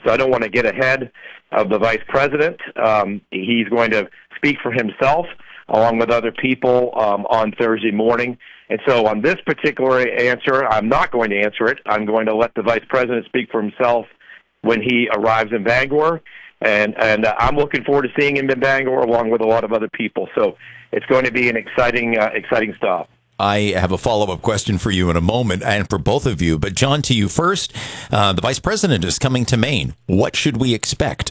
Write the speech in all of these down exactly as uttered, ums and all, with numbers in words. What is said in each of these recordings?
so I don't want to get ahead of the vice president. Um, he's going to speak for himself along with other people um, on Thursday morning. And so on this particular answer, I'm not going to answer it. I'm going to let the vice president speak for himself when he arrives in Bangor. And, and uh, I'm looking forward to seeing him in Bangor along with a lot of other people. So it's going to be an exciting, uh, exciting stop. I have a follow-up question for you in a moment and for both of you. But, John, to you first. Uh, the vice president is coming to Maine. What should we expect?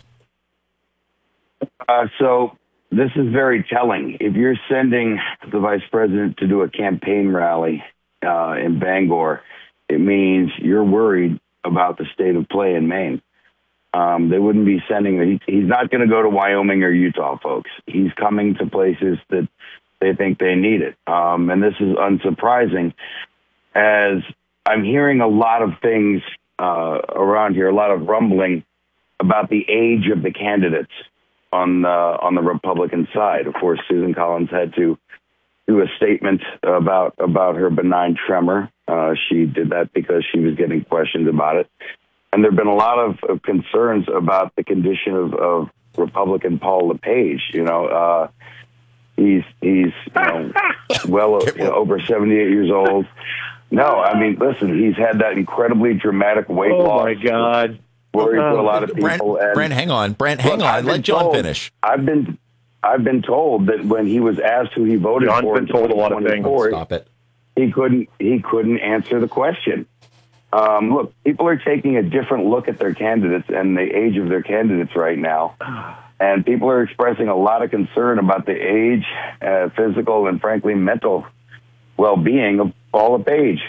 Uh, so this is very telling. If you're sending the vice president to do a campaign rally uh, in Bangor, it means you're worried about the state of play in Maine. Um, they wouldn't be sending, he, he's not going to go to Wyoming or Utah, folks. He's coming to places that they think they need it. Um, and this is unsurprising, as I'm hearing a lot of things uh, around here, a lot of rumbling about the age of the candidates on, uh, on the Republican side. Of course, Susan Collins had to do a statement about, about her benign tremor. Uh, she did that because she was getting questioned about it. And there have been a lot of, of concerns about the condition of, of Republican Paul LePage. You know, uh, he's he's you know, well you know, over seventy-eight years old. No, I mean, listen, he's had that incredibly dramatic weight oh loss. Oh, my God. Worried for a lot of Brent, people. And, Brent, hang on. Brent, hang look, on. Let John told, finish. I've been I've been told that when he was asked who he voted John's for, been told a lot of things. Stop it. He couldn't he couldn't answer the question. Um, look, people are taking a different look at their candidates and the age of their candidates right now. And people are expressing a lot of concern about the age, uh, physical, and frankly, mental well-being of Paul LePage.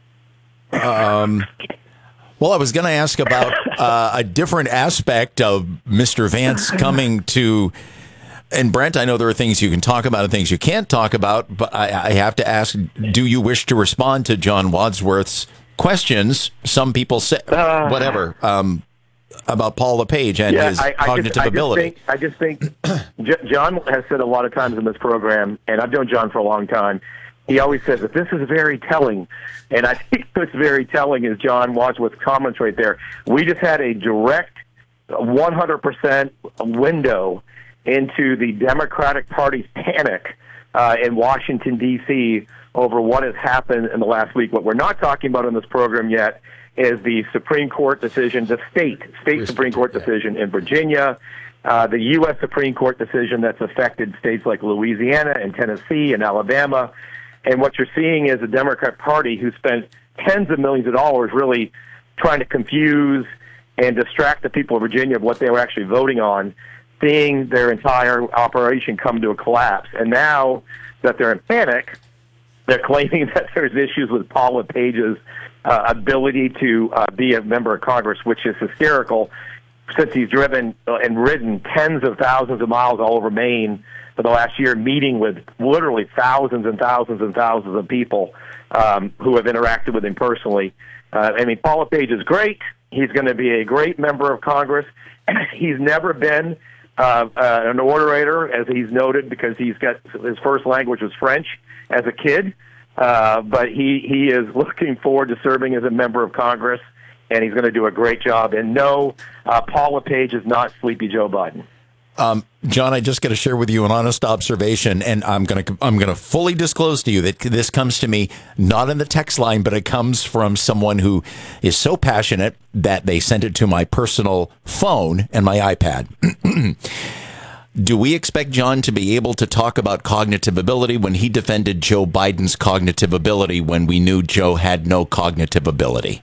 Um, well, I was going to ask about uh, a different aspect of Mister Vance coming to... And Brent, I know there are things you can talk about and things you can't talk about, but I, I have to ask, do you wish to respond to John Wadsworth's questions? Some people say, uh, whatever, um, about Paul LePage and yeah, his I, I cognitive just, ability. I just think, I just think John has said a lot of times in this program, and I've known John for a long time, he always says that this is very telling. And I think what's very telling is John Wadsworth's comments right there. We just had a direct one hundred percent window into the Democratic Party's panic uh, in Washington, D C over what has happened in the last week. What we're not talking about in this program yet is the Supreme Court decision, the state, state Supreme Court decision in Virginia, uh, the U S Supreme Court decision that's affected states like Louisiana and Tennessee and Alabama. And what you're seeing is a Democrat Party who spent tens of millions of dollars really trying to confuse and distract the people of Virginia of what they were actually voting on, seeing their entire operation come to a collapse. And now that they're in panic, they're claiming that there's issues with Paul LePage's uh, ability to uh, be a member of Congress, which is hysterical, since he's driven and ridden tens of thousands of miles all over Maine for the last year, meeting with literally thousands and thousands and thousands of people um, who have interacted with him personally. Uh, I mean, Paul LePage is great. He's going to be a great member of Congress. He's never been uh, uh, an orator, as he's noted, because he's got his first language was French as a kid. Uh, but he, he is looking forward to serving as a member of Congress, and he's going to do a great job. And no, uh, Paul LePage is not Sleepy Joe Biden. Um, John, I just got to share with you an honest observation, and I'm going to I'm going to fully disclose to you that this comes to me not in the text line, but it comes from someone who is so passionate that they sent it to my personal phone and my iPad. Do we expect John to be able to talk about cognitive ability when he defended Joe Biden's cognitive ability when we knew Joe had no cognitive ability?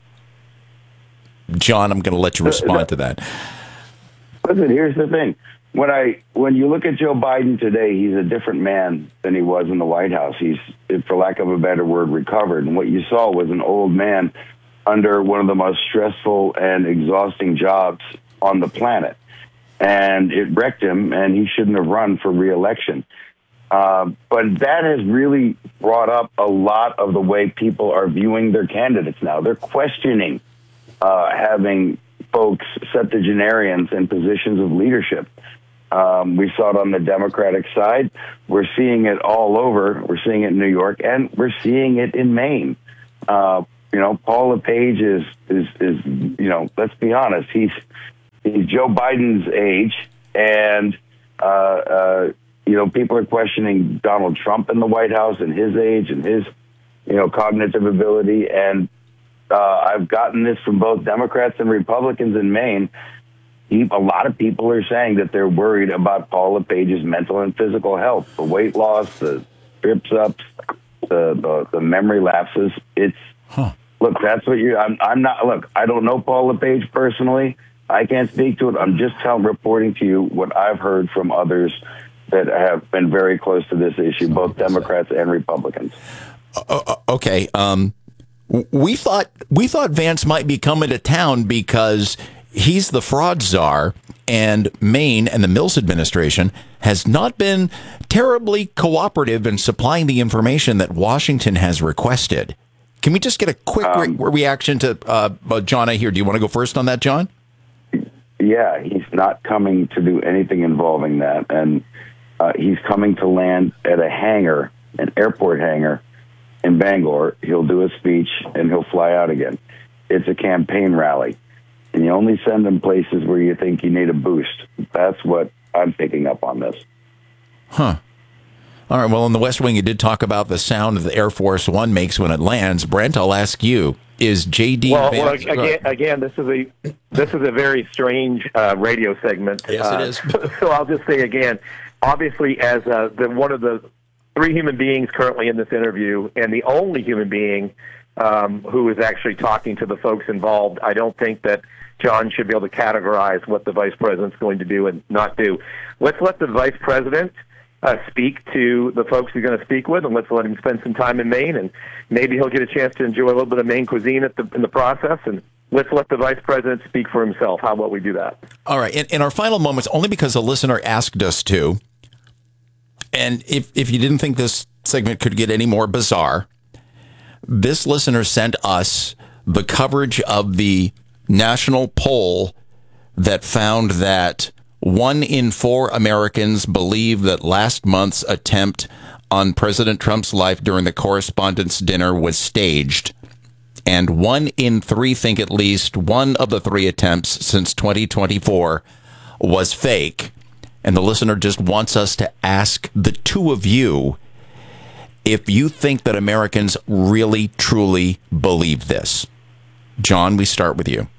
John, I'm going to let you respond to that. Listen, here's the thing. When I when you look at Joe Biden today, he's a different man than he was in the White House. He's, for lack of a better word, recovered. And what you saw was an old man under one of the most stressful and exhausting jobs on the planet. And it wrecked him, and he shouldn't have run for re-election. Uh, but that has really brought up a lot of the way people are viewing their candidates now. They're questioning uh, having folks septuagenarians in positions of leadership. Um, we saw it on the Democratic side. We're seeing it all over. We're seeing it in New York, and we're seeing it in Maine. Uh, you know, Paul LePage is, is, is, you know, let's be honest, he's he's Joe Biden's age, and uh, uh, you know, people are questioning Donald Trump in the White House and his age and his, you know, cognitive ability. And uh, I've gotten this from both Democrats and Republicans in Maine. He, a lot of people are saying that they're worried about Paul LePage's mental and physical health, the weight loss, the trips ups, the, the, the memory lapses. It's, huh. Look, that's what you, I'm, I'm not, look, I don't know Paul LePage personally. I can't speak to it. I'm just telling, reporting to you what I've heard from others that have been very close to this issue, both Democrats and Republicans. Uh, okay. Um, we thought, we thought Vance might be coming to town because he's the fraud czar, and Maine and the Mills administration has not been terribly cooperative in supplying the information that Washington has requested. Can we just get a quick um, re- reaction to uh, uh, John I here? Do you want to go first on that, John? Yeah, he's not coming to do anything involving that. And uh, he's coming to land at a hangar, an airport hangar in Bangor. He'll do a speech and he'll fly out again. It's a campaign rally. And you only send them places where you think you need a boost. That's what I'm picking up on this. Huh. All right. Well, in the West Wing, you did talk about the sound that the Air Force One makes when it lands. Brent, I'll ask you: is J D? Well, Vance- well again, again, this is a this is a very strange uh, radio segment. Yes, uh, it is. So I'll just say again, obviously, as uh, the one of the three human beings currently in this interview, and the only human being um, who is actually talking to the folks involved, I don't think that John should be able to categorize what the vice president's going to do and not do. Let's let the vice president Uh, speak to the folks he's going to speak with, and let's let him spend some time in Maine, and maybe he'll get a chance to enjoy a little bit of Maine cuisine at the, in the process, and let's let the vice president speak for himself. How about we do that? All right. In, in our final moments, only because a listener asked us to, and if, if you didn't think this segment could get any more bizarre, this listener sent us the coverage of the national poll that found that one in four Americans believe that last month's attempt on President Trump's life during the Correspondents' Dinner was staged. And one in three think at least one of the three attempts since twenty twenty-four was fake. And the listener just wants us to ask the two of you if you think that Americans really, truly believe this. John, we start with you.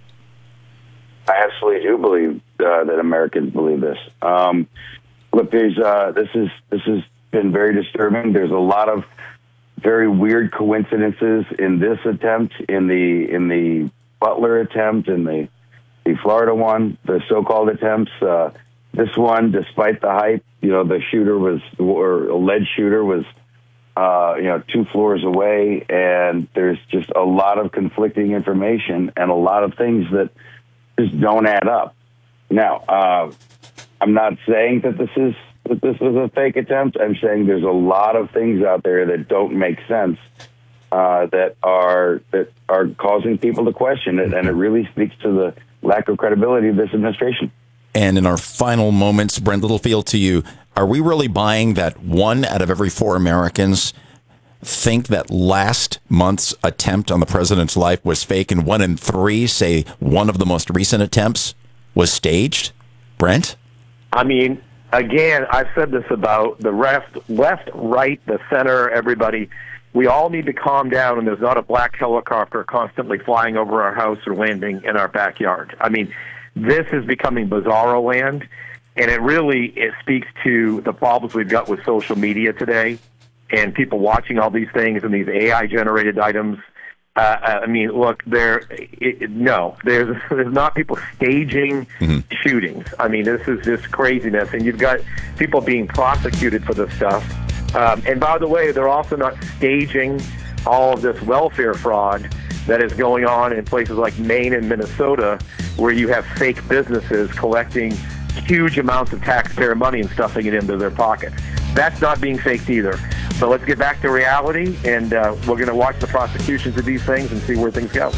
I absolutely do believe uh, that Americans believe this. Um, look, there's uh, this is this has been very disturbing. There's a lot of very weird coincidences in this attempt, in the in the Butler attempt, in the the Florida one, the so-called attempts. Uh, this one, despite the hype, you know, the shooter was or alleged shooter was uh, you know two floors away, and there's just a lot of conflicting information and a lot of things that just don't add up. Now, uh, I'm not saying that this is that this is a fake attempt. I'm saying there's a lot of things out there that don't make sense, uh, that are that are causing people to question it, and it really speaks to the lack of credibility of this administration. And in our final moments, Brent Littlefield, to you, are we really buying that one out of every four Americans think that last month's attempt on the president's life was fake, and one in three say one of the most recent attempts was staged? Brent? I mean, again, I've said this about the left, left, right, the center, everybody. We all need to calm down, and there's not a black helicopter constantly flying over our house or landing in our backyard. I mean, this is becoming bizarro land, and it really it speaks to the problems we've got with social media today and people watching all these things and these A I-generated items. Uh, I mean, look, there. It, it, no, there's there's not people staging mm-hmm. shootings. I mean, this is just craziness, and you've got people being prosecuted for this stuff. Um, and by the way, they're also not staging all of this welfare fraud that is going on in places like Maine and Minnesota, where you have fake businesses collecting huge amounts of taxpayer money and stuffing it into their pockets. That's not being faked either. So let's get back to reality, and uh, we're going to watch the prosecutions of these things and see where things go.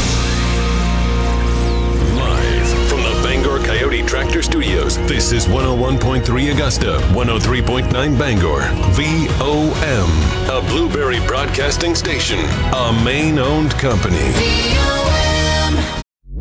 Live from the Bangor Coyote Tractor Studios, this is one oh one point three Augusta, one oh three point nine Bangor, V O M, a Blueberry Broadcasting Station, a Maine-owned company.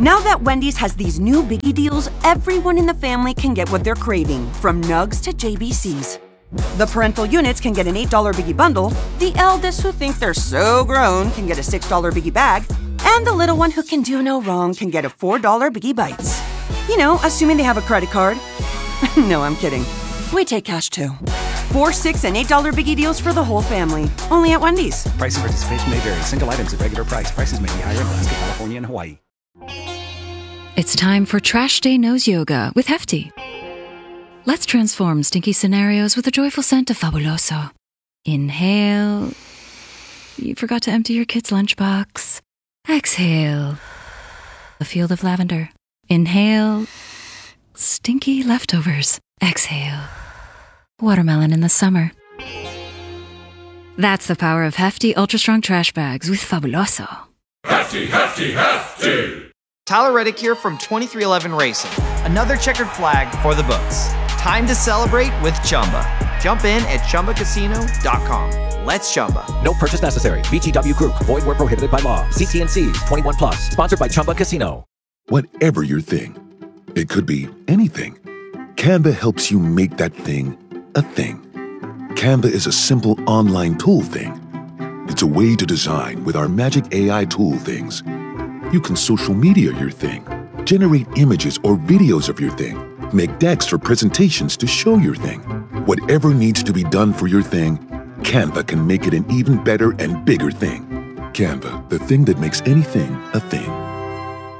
Now that Wendy's has these new biggie deals, everyone in the family can get what they're craving, from nugs to J B Cs. The parental units can get an eight dollar biggie bundle, the eldest who think they're so grown can get a six dollar biggie bag, and the little one who can do no wrong can get a four dollar biggie bites. You know, assuming they have a credit card. No, I'm kidding. We take cash too. Four, six, and eight dollar biggie deals for the whole family. Only at Wendy's. Price and participation may vary. Single items at regular price. Prices may be higher in Alaska, California, and Hawaii. It's time for Trash Day Nose Yoga with Hefty. Let's transform stinky scenarios with a joyful scent of Fabuloso. Inhale. You forgot to empty your kid's lunchbox. Exhale. A field of lavender. Inhale. Stinky leftovers. Exhale. Watermelon in the summer. That's the power of Hefty Ultra Strong Trash Bags with Fabuloso. Hefty, hefty, hefty! Tyler Reddick here from twenty-three eleven Racing. Another checkered flag for the books. Time to celebrate with Chumba. Jump in at Chumba Casino dot com. Let's Chumba. No purchase necessary. V G W Group. Void where prohibited by law. See T N Cs. twenty-one plus. Sponsored by Chumba Casino. Whatever your thing, it could be anything. Canva helps you make that thing a thing. Canva is a simple online tool thing. It's a way to design with our magic A I tool things. You can social media your thing, generate images or videos of your thing, make decks for presentations to show your thing. Whatever needs to be done for your thing, Canva can make it an even better and bigger thing. Canva, the thing that makes anything a thing.